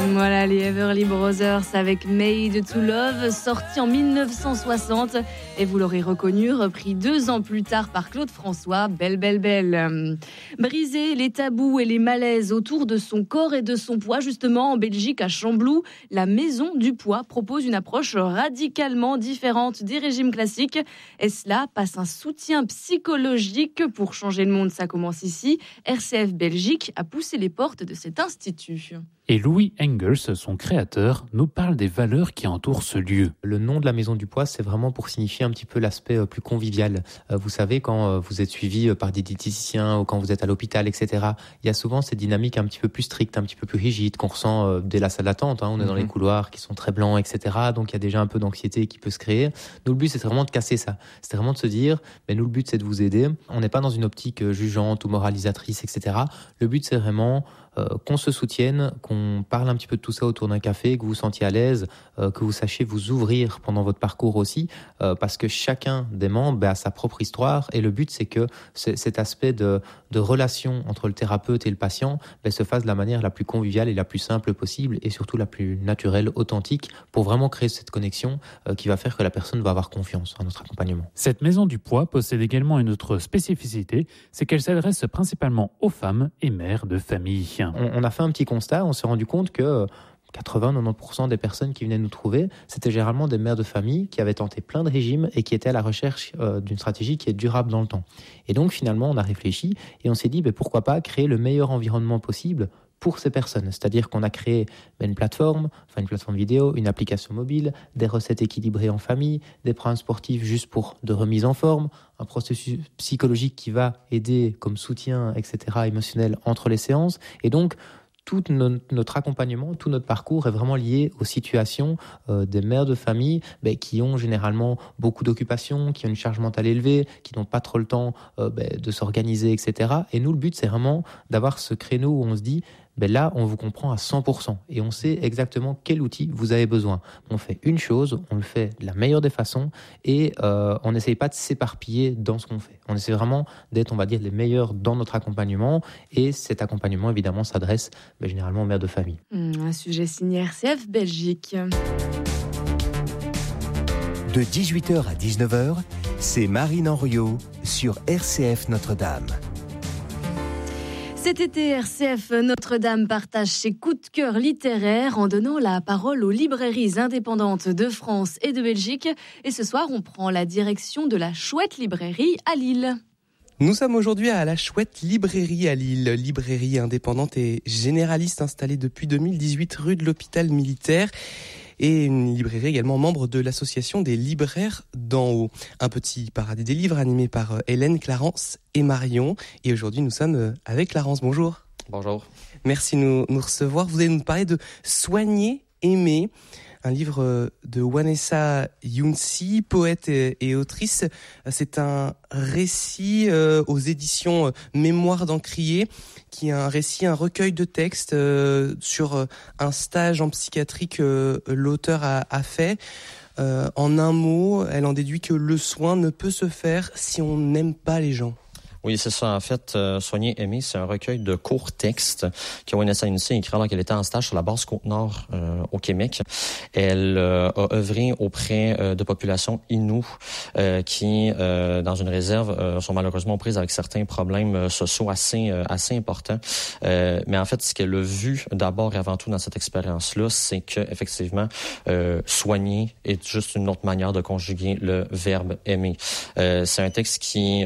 Voilà les Everly Brothers avec Made to Love, sorti en 1960 et vous l'aurez reconnu, repris 2 ans plus tard par Claude François, Belle Belle Belle. Briser les tabous et les malaises autour de son corps et de son poids, justement en Belgique à Chambloux, la Maison du Poids propose une approche radicalement différente des régimes classiques et cela passe un soutien psychologique pour changer le monde, ça commence ici. RCF Belgique a poussé les portes de cet institut. Et Louis Engels, son créateur, nous parle des valeurs qui entourent ce lieu. Le nom de la Maison du Poids, c'est vraiment pour signifier un petit peu l'aspect plus convivial. Vous savez, quand vous êtes suivi par des diététiciens ou quand vous êtes à l'hôpital, etc., il y a souvent cette dynamique un petit peu plus stricte, un petit peu plus rigide, qu'on ressent dès la salle d'attente. On est dans les couloirs qui sont très blancs, etc. Donc il y a déjà un peu d'anxiété qui peut se créer. Nous, le but, c'est vraiment de casser ça. C'est vraiment de se dire, mais nous, le but, c'est de vous aider. On n'est pas dans une optique jugeante ou moralisatrice, etc. Le but, c'est vraiment qu'on se soutienne, qu'on parle un petit peu de tout ça autour d'un café, que vous vous sentiez à l'aise, que vous sachiez vous ouvrir pendant votre parcours aussi, parce que chacun des membres a sa propre histoire et le but c'est que cet aspect de relation entre le thérapeute et le patient se fasse de la manière la plus conviviale et la plus simple possible et surtout la plus naturelle, authentique, pour vraiment créer cette connexion qui va faire que la personne va avoir confiance en notre accompagnement. Cette Maison du Poids possède également une autre spécificité, c'est qu'elle s'adresse principalement aux femmes et mères de famille. On a fait un petit constat, on s'est rendu compte que 80-90% des personnes qui venaient nous trouver, c'était généralement des mères de famille qui avaient tenté plein de régimes et qui étaient à la recherche d'une stratégie qui est durable dans le temps. Et donc finalement, on a réfléchi et on s'est dit pourquoi pas créer le meilleur environnement possible pour ces personnes. C'est-à-dire qu'on a créé une plateforme vidéo, une application mobile, des recettes équilibrées en famille, des programmes sportifs juste pour de remise en forme, un processus psychologique qui va aider comme soutien, etc., émotionnel entre les séances. Et donc, tout notre accompagnement, tout notre parcours est vraiment lié aux situations des mères de famille qui ont généralement beaucoup d'occupations, qui ont une charge mentale élevée, qui n'ont pas trop le temps de s'organiser, etc. Et nous, le but, c'est vraiment d'avoir ce créneau où on se dit là, on vous comprend à 100% et on sait exactement quel outil vous avez besoin. On fait une chose, on le fait de la meilleure des façons et on n'essaye pas de s'éparpiller dans ce qu'on fait. On essaie vraiment d'être, on va dire, les meilleurs dans notre accompagnement et cet accompagnement, évidemment, s'adresse généralement aux mères de famille. Un sujet signé RCF Belgique. De 18h à 19h, c'est Marine Henriot sur RCF Notre-Dame. Cet été, RCF Notre-Dame partage ses coups de cœur littéraires en donnant la parole aux librairies indépendantes de France et de Belgique. Et ce soir, on prend la direction de la Chouette Librairie à Lille. Nous sommes aujourd'hui à la Chouette Librairie à Lille, librairie indépendante et généraliste installée depuis 2018 rue de l'Hôpital Militaire. Et une librairie également membre de l'association des libraires d'en haut. Un petit paradis des livres animé par Hélène, Clarence et Marion. Et aujourd'hui, nous sommes avec Clarence. Bonjour. Bonjour. Merci de nous recevoir. Vous allez nous parler de Soigner, aimer, un livre de Vanessa Younsi, poète et autrice. C'est un récit aux éditions Mémoire d'Encrier, qui est un récit, un recueil de textes sur un stage en psychiatrie que l'auteur a fait. En un mot, elle en déduit que le soin ne peut se faire si on n'aime pas les gens. Oui, c'est ça. En fait, Soigner, aimer, c'est un recueil de courts textes que Vanessa Younsi a écrit alors qu'elle était en stage sur la Basse-Côte-Nord au Québec. Elle a œuvré auprès de populations inoues qui, dans une réserve, sont malheureusement prises avec certains problèmes sociaux assez importants. Mais en fait, ce qu'elle a vu d'abord et avant tout dans cette expérience-là, c'est que effectivement, soigner est juste une autre manière de conjuguer le verbe aimer. C'est un texte qui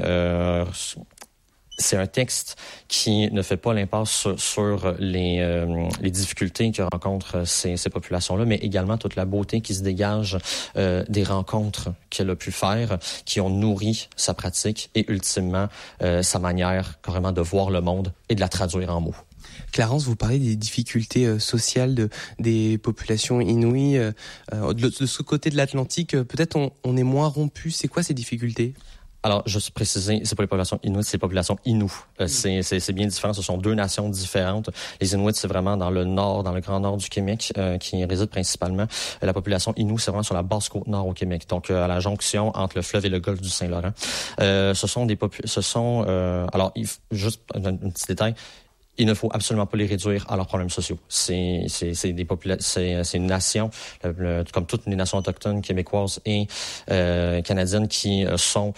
ne fait pas l'impasse sur les difficultés que rencontrent ces populations-là, mais également toute la beauté qui se dégage des rencontres qu'elle a pu faire, qui ont nourri sa pratique et ultimement sa manière carrément de voir le monde et de la traduire en mots. Clarence, vous parlez des difficultés sociales des populations inouïes. De ce côté de l'Atlantique, peut-être on est moins rompu. C'est quoi ces difficultés ? Alors, je suis précisé, c'est pas les populations inuites, c'est les populations inoues. C'est bien différent. Ce sont deux nations différentes. Les Inuits, c'est vraiment dans le nord, dans le grand nord du Québec, qui résident principalement. La population inoue, c'est vraiment sur la Basse-Côte-Nord au Québec. Donc, à la jonction entre le fleuve et le golfe du Saint-Laurent. Alors, juste un petit détail. il ne faut absolument pas les réduire à leurs problèmes sociaux. C'est une nation, comme toutes les nations autochtones québécoises et canadiennes, qui ont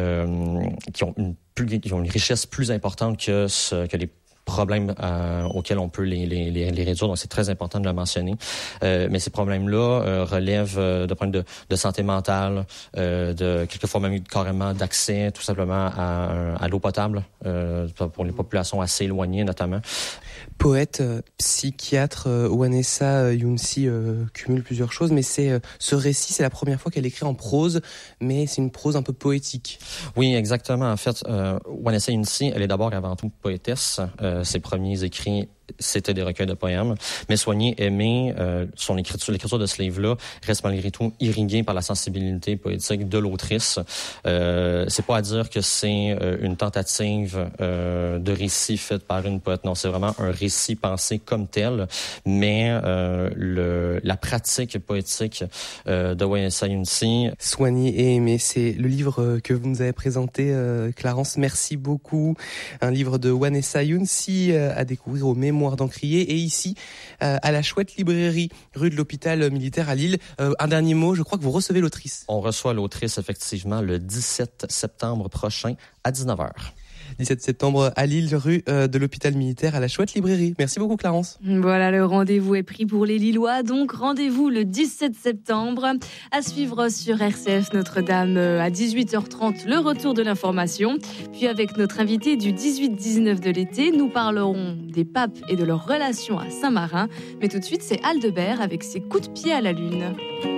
une richesse plus importante que les problèmes auxquels on peut les réduire. Donc, c'est très important de le mentionner. Mais ces problèmes-là relèvent de problèmes de santé mentale, de quelquefois même carrément d'accès tout simplement à l'eau potable pour les populations assez éloignées notamment. Poète, psychiatre, Wanessa Younsi cumule plusieurs choses, mais ce récit, c'est la première fois qu'elle écrit en prose, mais c'est une prose un peu poétique. Oui, exactement. En fait, Wanessa Younsi, elle est d'abord avant tout poétesse. Ses premiers écrits, c'était des recueils de poèmes. Mais Soigner, aimer, l'écriture de ce livre-là reste malgré tout irriguée par la sensibilité poétique de l'autrice. C'est pas à dire que c'est une tentative de récit faite par une poète. Non, c'est vraiment un récit pensé comme tel. Mais la pratique poétique de Wanessa Younsi. Soigner et aimer, c'est le livre que vous nous avez présenté, Clarence. Merci beaucoup. Un livre de Wanessa Younsi à découvrir au Mémoires d'Encrier et ici à la Chouette Librairie, rue de l'Hôpital Militaire à Lille. Un dernier mot, je crois que vous recevez l'autrice. On reçoit l'autrice effectivement le 17 septembre prochain à 19h. 17 septembre à Lille, rue de l'Hôpital Militaire à la Chouette Librairie. Merci beaucoup Clarence. Voilà, le rendez-vous est pris pour les Lillois, donc rendez-vous le 17 septembre. À suivre sur RCF Notre-Dame à 18h30, le retour de l'information. Puis avec notre invité du 18-19 de l'été, nous parlerons des papes et de leur relation à Saint-Marin. Mais tout de suite, c'est Aldebert avec ses coups de pied à la lune.